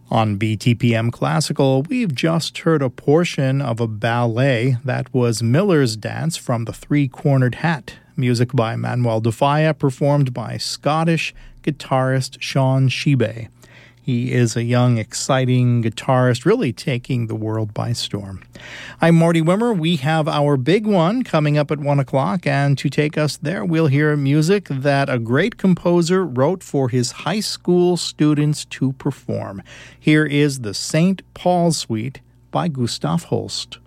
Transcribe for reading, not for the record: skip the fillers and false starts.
On BTPM Classical, we've just heard a portion of a ballet that was Miller's Dance from The Three-Cornered Hat, music by Manuel de Falla, performed by Scottish guitarist Sean Shibay. He is a young, exciting guitarist, really taking the world by storm. I'm Marty Wimmer. We have our big one coming up at 1 o'clock, and to take us there, we'll hear music that a great composer wrote for his high school students to perform. Here is the St. Paul Suite by Gustav Holst.